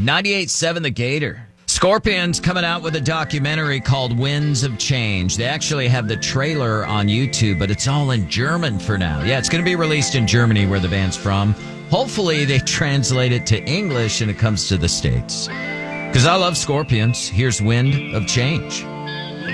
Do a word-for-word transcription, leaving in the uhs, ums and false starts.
ninety-eight point seven The Gator. Scorpions coming out with a documentary called Winds of Change. They actually have the trailer on YouTube, but it's all in German for now. Yeah, it's going to be released in Germany, where the band's from. Hopefully they translate it to English and it comes to the States. Because I love Scorpions. Here's Wind of Change.